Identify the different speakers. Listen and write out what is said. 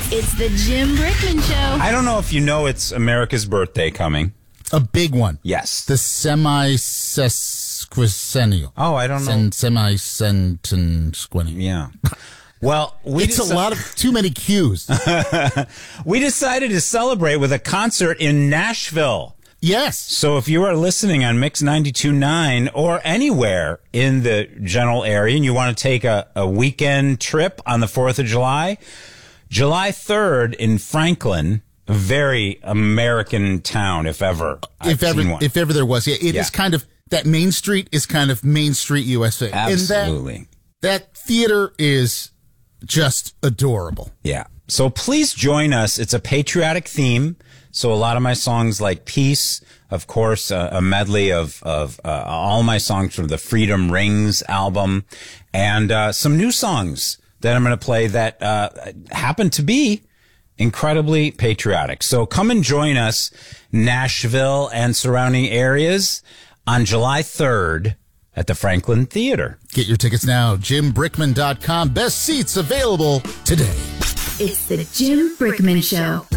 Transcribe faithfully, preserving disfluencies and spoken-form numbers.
Speaker 1: It's the Jim Brickman Show.
Speaker 2: I don't know if you know it's America's birthday coming.
Speaker 3: A big one.
Speaker 2: Yes.
Speaker 3: The semi-sesquicentennial.
Speaker 2: Oh, I don't know.
Speaker 3: Sen- semi-centennial.
Speaker 2: Yeah. Well, we
Speaker 3: it's
Speaker 2: deci-
Speaker 3: a lot of too many cues.
Speaker 2: We decided to celebrate with a concert in Nashville.
Speaker 3: Yes.
Speaker 2: So if you are listening on Mix ninety-two point nine or anywhere in the general area and you want to take a, a weekend trip on the fourth of July, July third in Franklin, a very American town, if ever.
Speaker 3: If
Speaker 2: I've
Speaker 3: ever,
Speaker 2: seen one.
Speaker 3: if ever there was. Yeah, it
Speaker 2: Yeah.
Speaker 3: is kind of, that Main Street is kind of Main Street U S A.
Speaker 2: Absolutely.
Speaker 3: And that, that theater is just adorable.
Speaker 2: Yeah. So please join us. It's a patriotic theme. So a lot of my songs like Peace, of course, uh, a medley of, of uh, all my songs from the Freedom Rings album, and uh, some new songs that I'm going to play that uh, happen to be incredibly patriotic. So come and join us, Nashville and surrounding areas, on July third at the Franklin Theater.
Speaker 3: Get your tickets now, jim brickman dot com. Best seats available today.
Speaker 1: It's the Jim Brickman Show.